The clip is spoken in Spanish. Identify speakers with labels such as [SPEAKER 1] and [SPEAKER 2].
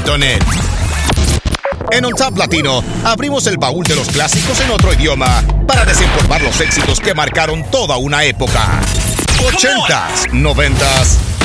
[SPEAKER 1] top.net. En On Top Latino, abrimos el baúl de los clásicos en otro idioma para desempolvar los éxitos que marcaron toda una época. 80s, 90s